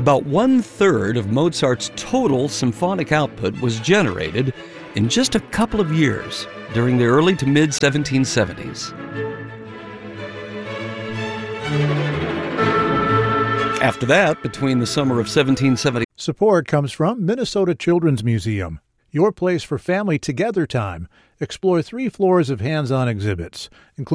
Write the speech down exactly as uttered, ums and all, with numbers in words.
About one-third of Mozart's total symphonic output was generated in just a couple of years during the early to mid seventeen seventies. After that, between the summer of seventeen seventy... Support comes from Minnesota Children's Museum, your place for family together time. Explore three floors of hands-on exhibits, including